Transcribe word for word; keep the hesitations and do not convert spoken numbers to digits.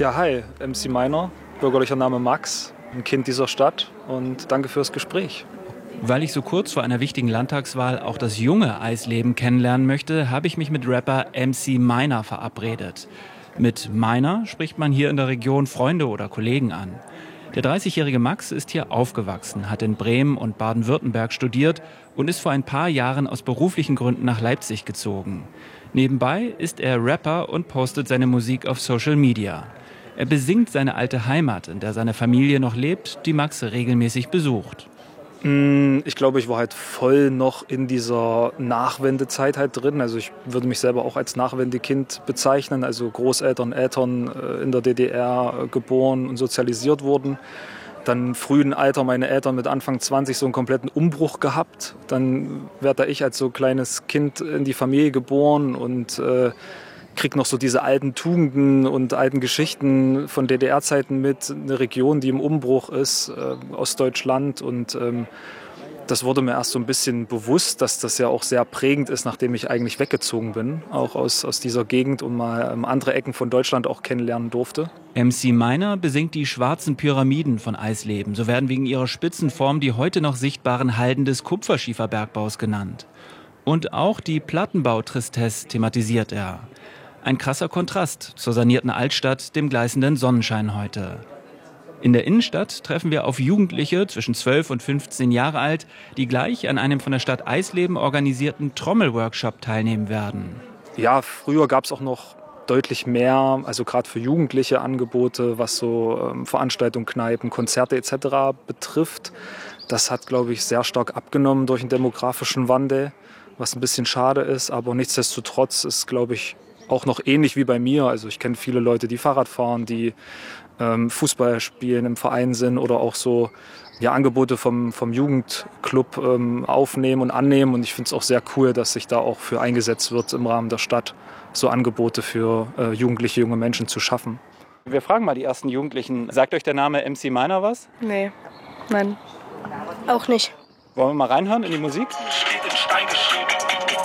Ja, hi, M C Meiner, bürgerlicher Name Max, ein Kind dieser Stadt und danke fürs Gespräch. Weil ich so kurz vor einer wichtigen Landtagswahl auch das junge Eisleben kennenlernen möchte, habe ich mich mit Rapper M C Meiner verabredet. Mit Meiner spricht man hier in der Region Freunde oder Kollegen an. Der dreißigjährige Max ist hier aufgewachsen, hat in Bremen und Baden-Württemberg studiert und ist vor ein paar Jahren aus beruflichen Gründen nach Leipzig gezogen. Nebenbei ist er Rapper und postet seine Musik auf Social Media. Er besingt seine alte Heimat, in der seine Familie noch lebt, die Max regelmäßig besucht. Ich glaube, ich war halt voll noch in dieser Nachwendezeit halt drin. Also ich würde mich selber auch als Nachwendekind bezeichnen. Also Großeltern, Eltern in der D D R geboren und sozialisiert wurden. Dann im frühen Alter meine Eltern mit Anfang zwanzig so einen kompletten Umbruch gehabt. Dann werde ich als so kleines Kind in die Familie geboren und äh, krieg noch so diese alten Tugenden und alten Geschichten von D D R-Zeiten mit. Eine Region, die im Umbruch ist, äh, Ostdeutschland. Und ähm, das wurde mir erst so ein bisschen bewusst, dass das ja auch sehr prägend ist, nachdem ich eigentlich weggezogen bin. Auch aus, aus dieser Gegend und mal ähm, andere Ecken von Deutschland auch kennenlernen durfte. M C Meiner besingt die schwarzen Pyramiden von Eisleben. So werden wegen ihrer Spitzenform die heute noch sichtbaren Halden des Kupferschieferbergbaus genannt. Und auch die Plattenbau-Tristesse thematisiert er. Ein krasser Kontrast zur sanierten Altstadt, dem gleißenden Sonnenschein heute. In der Innenstadt treffen wir auf Jugendliche zwischen zwölf und fünfzehn Jahre alt, die gleich an einem von der Stadt Eisleben organisierten Trommelworkshop teilnehmen werden. Ja, früher gab es auch noch deutlich mehr, also gerade für Jugendliche Angebote, was so ähm, Veranstaltungen, Kneipen, Konzerte et cetera betrifft. Das hat, glaube ich, sehr stark abgenommen durch den demografischen Wandel, was ein bisschen schade ist. Aber nichtsdestotrotz ist, glaube ich, auch noch ähnlich wie bei mir. Also ich kenne viele Leute, die Fahrrad fahren, die ähm, Fußball spielen, im Verein sind oder auch so ja, Angebote vom, vom Jugendclub ähm, aufnehmen und annehmen. Und ich finde es auch sehr cool, dass sich da auch für eingesetzt wird, im Rahmen der Stadt so Angebote für äh, jugendliche, junge Menschen zu schaffen. Wir fragen mal die ersten Jugendlichen. Sagt euch der Name M C Meiner was? Nee, nein, auch nicht. Wollen wir mal reinhören in die Musik? Steht in Stein geschrieben.